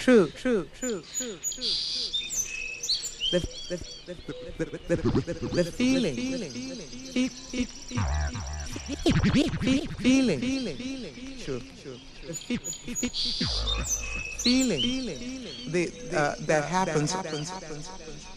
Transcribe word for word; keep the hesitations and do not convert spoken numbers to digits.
true, true, true, true, true. The, the, the, the, the, the, the feeling, feeling, feeling, feeling, feeling, sure, sure. The feeling, feeling, the, uh, that happens, happens, happens, happens.